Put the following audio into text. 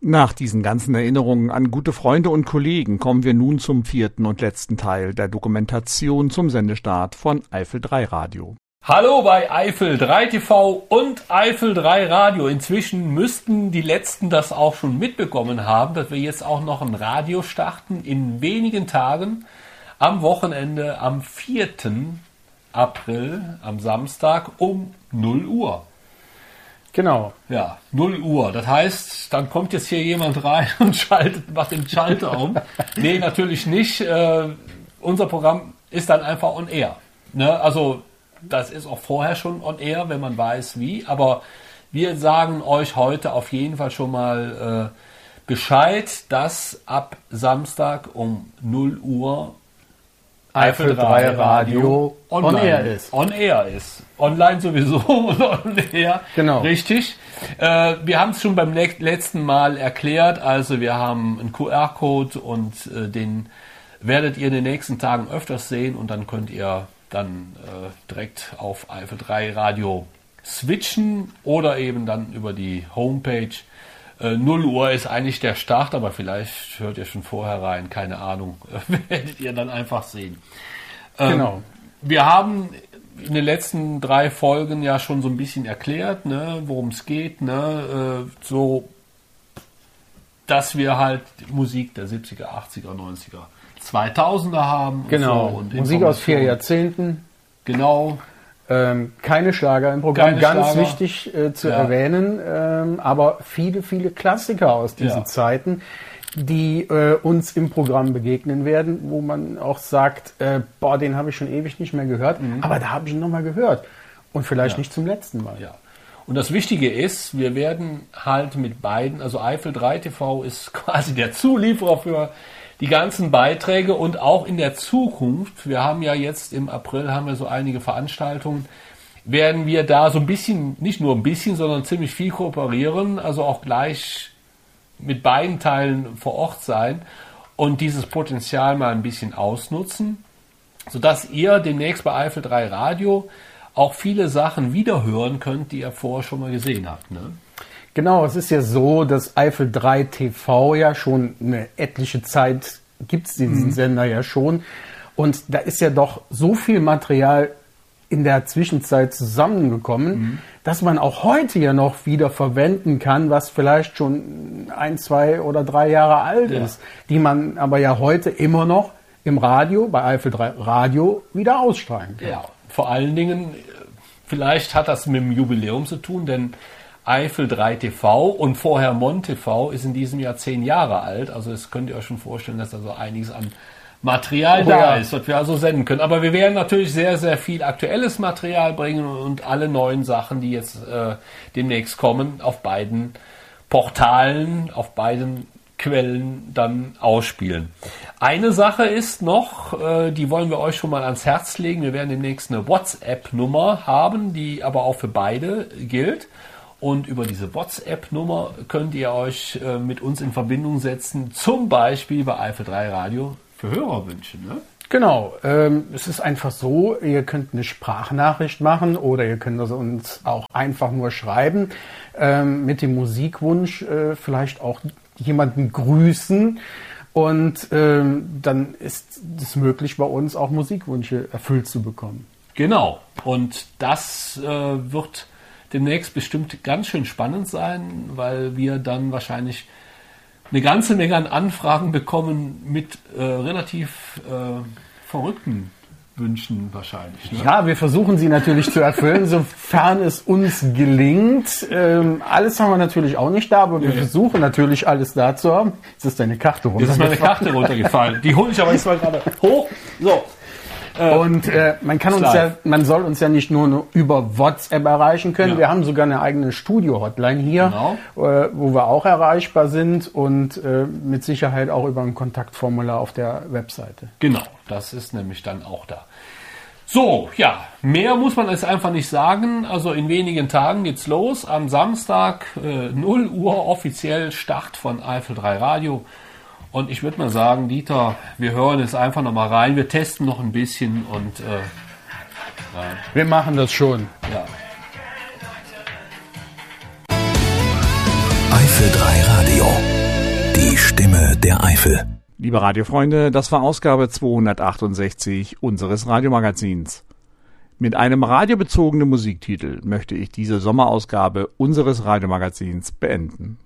Nach diesen ganzen Erinnerungen an gute Freunde und Kollegen kommen wir nun zum 4. und letzten Teil der Dokumentation zum Sendestart von Eifel 3 Radio. Hallo bei Eifel 3 TV und Eifel 3 Radio. Inzwischen müssten die Letzten das auch schon mitbekommen haben, dass wir jetzt auch noch ein Radio starten in wenigen Tagen am Wochenende am 4. April, am Samstag um 0 Uhr. Genau. Ja, 0 Uhr. Das heißt, dann kommt jetzt hier jemand rein und macht den Schalter um. Nee, natürlich nicht. Unser Programm ist dann einfach on air. Ne? Also, das ist auch vorher schon on air, wenn man weiß wie. Aber wir sagen euch heute auf jeden Fall schon mal Bescheid, dass ab Samstag um 0 Uhr Eifel 3 Radio on air ist. On air ist. Online sowieso und on air. Genau. Richtig. Wir haben es schon beim letzten Mal erklärt. Also wir haben einen QR-Code und den werdet ihr in den nächsten Tagen öfters sehen und dann könnt ihr dann direkt auf Eifel 3 Radio switchen oder eben dann über die Homepage. 0 Uhr ist eigentlich der Start, aber vielleicht hört ihr schon vorher rein, keine Ahnung, werdet ihr dann einfach sehen. Genau. Wir haben in den letzten 3 Folgen ja schon so ein bisschen erklärt, ne, worum es geht, ne, so, dass wir halt Musik der 70er, 80er, 90er, 2000er haben. Genau, und so, und Musik aus 4 Jahrzehnten. Genau. Keine Schlager im Programm, Keine ganz Schlager. wichtig zu erwähnen, aber viele, viele Klassiker aus diesen Zeiten, die uns im Programm begegnen werden, wo man auch sagt, den habe ich schon ewig nicht mehr gehört, aber da habe ich ihn nochmal gehört und vielleicht nicht zum letzten Mal. Ja. Und das Wichtige ist, wir werden halt mit beiden, also Eifel 3 TV ist quasi der Zulieferer für die ganzen Beiträge und auch in der Zukunft, wir haben ja jetzt im April haben wir so einige Veranstaltungen, werden wir da so ein bisschen, nicht nur ein bisschen, sondern ziemlich viel kooperieren, also auch gleich mit beiden Teilen vor Ort sein und dieses Potenzial mal ein bisschen ausnutzen, sodass ihr demnächst bei Eifel 3 Radio auch viele Sachen wiederhören könnt, die ihr vorher schon mal gesehen habt, ne? Genau, es ist ja so, dass Eifel 3 TV ja schon eine etliche Zeit gibt es diesen Sender ja schon. Und da ist ja doch so viel Material in der Zwischenzeit zusammengekommen, dass man auch heute ja noch wieder verwenden kann, was vielleicht schon 1, 2 oder 3 Jahre alt ist, die man aber ja heute immer noch im Radio, bei Eifel 3 Radio, wieder ausstrahlen kann. Ja, vor allen Dingen, vielleicht hat das mit dem Jubiläum zu tun, denn Eifel 3 TV und vorher Mon TV ist in diesem Jahr 10 Jahre alt. Also das könnt ihr euch schon vorstellen, dass da so einiges an Material da ist, was wir also senden können. Aber wir werden natürlich sehr, sehr viel aktuelles Material bringen und alle neuen Sachen, die jetzt demnächst kommen, auf beiden Portalen, auf beiden Quellen dann ausspielen. Eine Sache ist noch, die wollen wir euch schon mal ans Herz legen. Wir werden demnächst eine WhatsApp-Nummer haben, die aber auch für beide gilt. Und über diese WhatsApp-Nummer könnt ihr euch mit uns in Verbindung setzen, zum Beispiel bei Eifel 3 Radio für Hörerwünsche. Ne? Genau, es ist einfach so, ihr könnt eine Sprachnachricht machen oder ihr könnt also uns auch einfach nur schreiben mit dem Musikwunsch, vielleicht auch jemanden grüßen und dann ist es möglich, bei uns auch Musikwünsche erfüllt zu bekommen. Genau, und das wird demnächst bestimmt ganz schön spannend sein, weil wir dann wahrscheinlich eine ganze Menge an Anfragen bekommen mit relativ verrückten Wünschen wahrscheinlich. Ne? Ja, wir versuchen sie natürlich zu erfüllen, sofern es uns gelingt. Alles haben wir natürlich auch nicht da, aber wir versuchen natürlich alles da zu haben. Jetzt ist deine Karte runtergefallen. Jetzt ist meine Karte runtergefallen. Die hole ich aber jetzt mal gerade hoch. So. Und man soll uns ja nicht nur über WhatsApp erreichen können. Ja. Wir haben sogar eine eigene Studio-Hotline hier, wo wir auch erreichbar sind und mit Sicherheit auch über ein Kontaktformular auf der Webseite. Genau, das ist nämlich dann auch da. So, ja, mehr muss man jetzt einfach nicht sagen. Also in wenigen Tagen geht's los. Am Samstag 0 Uhr offiziell Start von Eifel 3 Radio. Und ich würde mal sagen, Dieter, wir hören jetzt einfach noch mal rein. Wir testen noch ein bisschen und wir machen das schon. Ja. Eifel 3 Radio. Die Stimme der Eifel. Liebe Radiofreunde, das war Ausgabe 268 unseres Radiomagazins. Mit einem radiobezogenen Musiktitel möchte ich diese Sommerausgabe unseres Radiomagazins beenden.